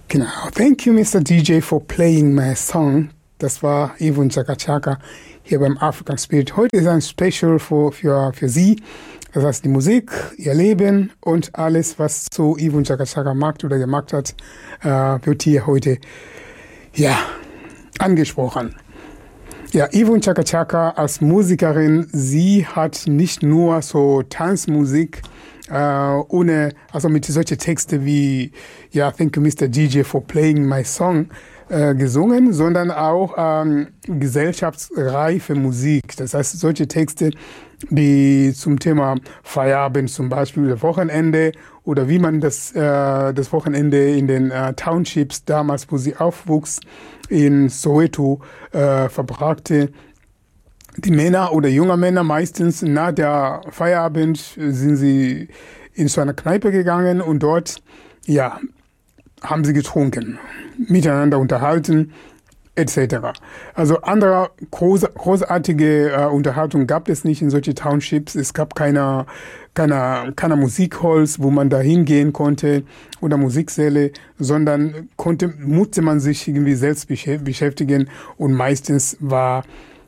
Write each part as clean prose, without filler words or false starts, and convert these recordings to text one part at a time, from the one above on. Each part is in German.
Genau. Thank you, Mr. DJ, for playing my song. Das war Yvonne Chaka Chaka hier beim African Spirit. Heute ist ein Special für Sie. Das heißt, die Musik, ihr Leben und alles, was zu Yvonne Chaka Chaka macht oder gemacht hat, wird hier heute angesprochen. Ja, Yvonne Chaka Chaka als Musikerin, sie hat nicht nur so Tanzmusik also mit solchen Texten wie Thank you Mr. DJ for playing my song gesungen, sondern auch gesellschaftsreife Musik. Das heißt, solche Texte, die zum Thema Feierabend zum Beispiel oder Wochenende oder wie man das Wochenende in den Townships damals, wo sie aufwuchs, in Soweto verbrachte. Die Männer oder junge Männer meistens nach der Feierabend sind sie in so eine Kneipe gegangen und dort, haben sie getrunken, miteinander unterhalten, etc. Also andere großartige Unterhaltung gab es nicht in solchen Townships. Es gab keine Musikhalls, wo man da hingehen konnte oder Musiksäle, sondern musste man sich irgendwie selbst beschäftigen und meistens war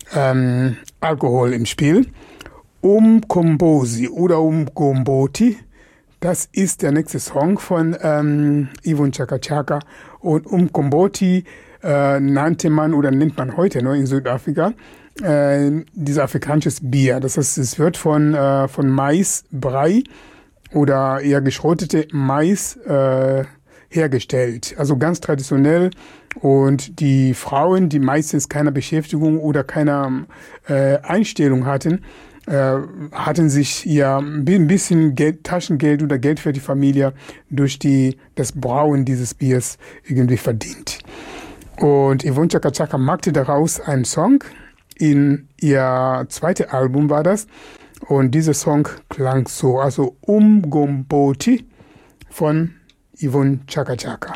Alkohol im Spiel. Umkombozi oder Umgomboti, das ist der nächste Song von Yvonne Chaka Chaka. Und Umkomboti nennt man heute in Südafrika dieses afrikanisches Bier. Das heißt, es wird von Maisbrei oder eher geschrottete Mais hergestellt. Also ganz traditionell. Und die Frauen, die meistens keine Beschäftigung oder keine Einstellung hatten, hatten sich ein bisschen Taschengeld oder Geld für die Familie durch das Brauen dieses Biers irgendwie verdient. Und Yvonne Chaka Chaka machte daraus einen Song. In ihr zweites Album war das. Und dieser Song klang so, also Umgomboti von Yvonne Chaka Chaka.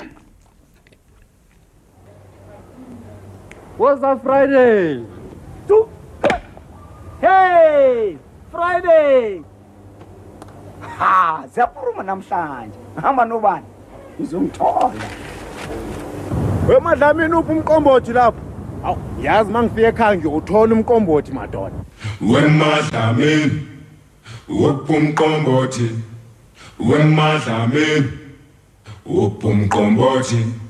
What's up, Friday? Hey, Friday! Ha, ziyaphuma namhlanje. Hamba nobani? Izongithola. Wemadlamini uphi umqombothi lapho? Awu, yazi mangifika ekhaya ngiyothola umqombothi madoda. Wemadlamini uphi umqombothi? Wemadlamini uphi umqombothi?